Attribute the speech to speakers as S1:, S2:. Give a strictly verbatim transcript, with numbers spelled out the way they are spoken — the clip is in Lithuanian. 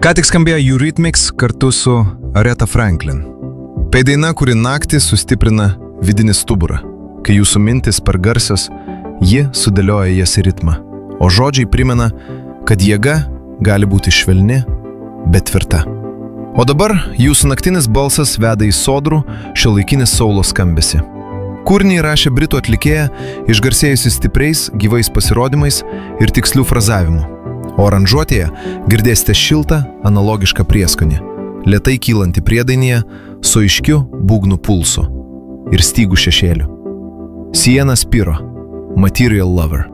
S1: Ką tik skambėjo Eurythmics kartu su Aretha Franklin. Tai daina, kuri naktį sustiprina vidinį stuburą. Kai jūsų mintis per garsios, ji sudėlioja jas į ritmą. O žodžiai primena, kad jėga gali būti švelni, bet tvirta. O dabar jūsų naktinis balsas veda į sodrų šiuolaikinį saulo skambesį. Kūrinį įrašė britų atlikėja, išgarsėjusi stipriais, gyvais pasirodymais ir tikslių frazavimų. O aranžuotėje girdėsite šiltą, analogišką prieskonį, lėtai kylantį priedainyje su aiškiu būgnų pulsu ir stygų šešėliu. Sienna Spiro, Material Lover.